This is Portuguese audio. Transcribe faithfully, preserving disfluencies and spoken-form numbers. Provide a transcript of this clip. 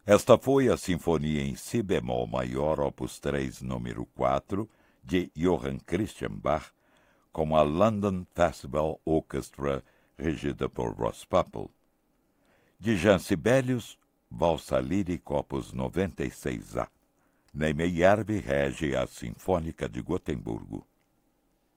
Esta foi a Sinfonia em Si bemol maior, opus três, número quatro, de Johann Christian Bach, com a London Festival Orchestra, regida por Ross Pupple. De Jean Sibelius, Valsa Lírica, opus noventa e seis A. Neymar Järvi rege a Sinfônica de Gotemburgo.